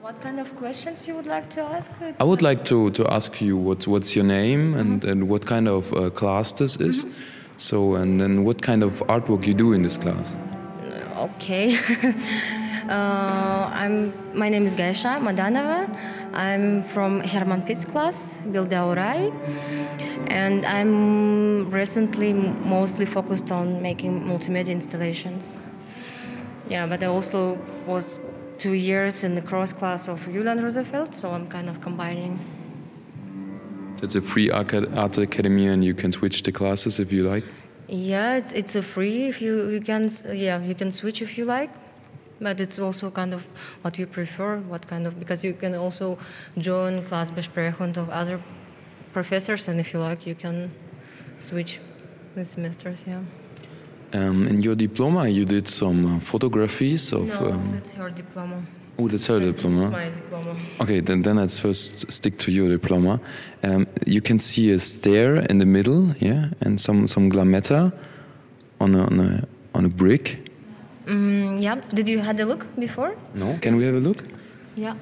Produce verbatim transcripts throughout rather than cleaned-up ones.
What kind of questions you would like to ask? It's I would like to, to ask you what what's your name and, mm-hmm. and what kind of uh, class this is. Mm-hmm. So, and then what kind of artwork you do in this class? Okay. uh, I'm. My name is Gaisha Madanova. I'm from Herman Pitts class, Bildaurai, and I'm recently mostly focused on making multimedia installations. Yeah, but I also was two years in the cross class of Julian Rosenfeld, so I'm kind of combining. It's a free art academy, and you can switch the classes if you like. Yeah, it's it's a free if you you can yeah you can switch if you like, but it's also kind of what you prefer, what kind of because you can also join Klassbesprechung of other professors, and if you like you can switch the semesters. Yeah. Um, in your diploma, you did some uh, photographies of. No, um, that's her diploma. Oh, that's her That's diploma. my diploma. Okay, then then let's first stick to your diploma. Um, you can see a stair in the middle, yeah, and some some glametta on a on a on a brick. Mm, yeah. Did you had a look before? No. Can we have a look? Yeah.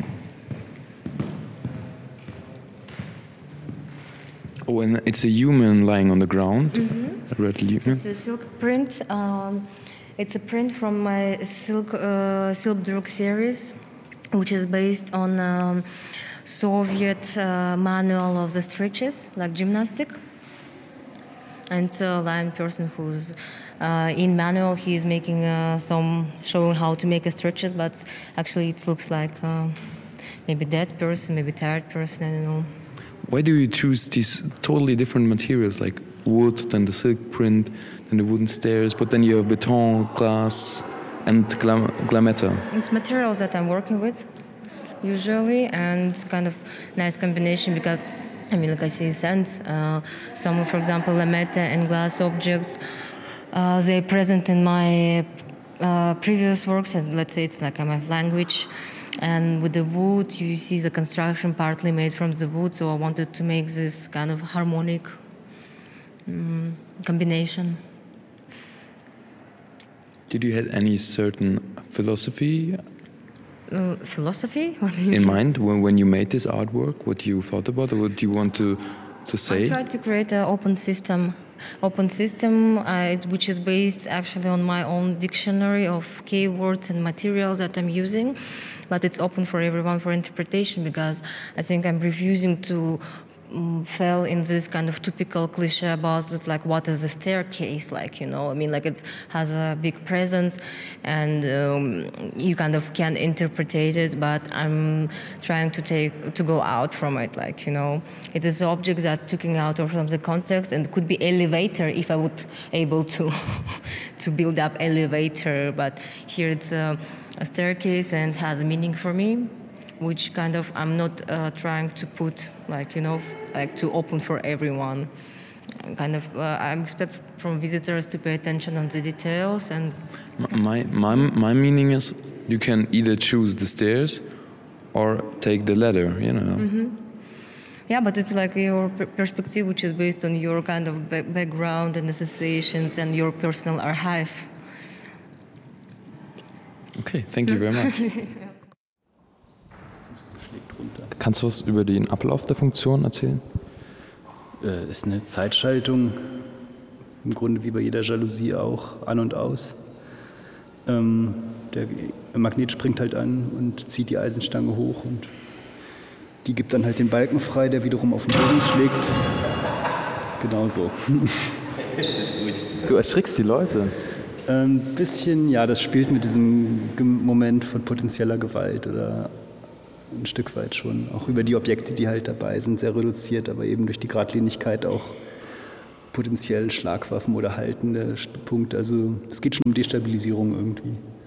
Oh, and it's a human lying on the ground. Mm-hmm. A red human. It's a silk print. Um, It's a print from my Silk uh, Silkdruk series, which is based on um, Soviet uh, manual of the stretches, like gymnastic. And it's a blind person who's uh, in manual. He's making uh, some showing how to make a stretches, but actually it looks like uh, maybe dead person, maybe tired person. I don't know. Why do you choose these totally different materials, like wood, then the silk print, then the wooden stairs, but then you have beton, glass, and glam- glametta? It's materials that I'm working with, usually, and it's kind of nice combination because, I mean, like I say, sense. Uh, some, for example, lametta and glass objects, uh, they're present in my uh, previous works, and let's say it's like my language. And with the wood, you see the construction partly made from the wood, so I wanted to make this kind of harmonic um, combination. Did you have any certain philosophy uh, philosophy what do you in mean? mind when, when you made this artwork? What you thought about, or what do you want to to say? I tried to create an open system, open system uh, which is based actually on my own dictionary of keywords and materials that I'm using, but it's open for everyone for interpretation because I think I'm refusing to um, fell in this kind of typical cliche about it, like what is the staircase like, you know, I mean, like it has a big presence and um, you kind of can interpret it, but I'm trying to take to go out from it, like, you know, it is objects that taken out of the context and could be elevator if I would able to to build up elevator, but here it's a, a staircase and has a meaning for me, which kind of I'm not uh, trying to put, like, you know, like to open for everyone. I'm kind of uh, I expect from visitors to pay attention on the details. And my my my meaning is you can either choose the stairs or take the ladder, you know. Mm-hmm. Yeah, but it's like your per- perspective, which is based on your kind of ba- background and associations and your personal archive. Okay, thank you very much. Kannst du was über den Ablauf der Funktion erzählen? Äh, ist eine Zeitschaltung, im Grunde wie bei jeder Jalousie auch, an und aus. Ähm, der Magnet springt halt an und zieht die Eisenstange hoch und die gibt dann halt den Balken frei, der wiederum auf den Boden schlägt. Genau so. Das ist gut. Du erschrickst die Leute. Ein ähm, bisschen, ja, das spielt mit diesem Moment von potenzieller Gewalt oder ein Stück weit schon. Auch über die Objekte, die halt dabei sind, sehr reduziert, aber eben durch die Geradlinigkeit auch potenziell Schlagwaffen oder haltende Punkte. Also es geht schon um Destabilisierung irgendwie.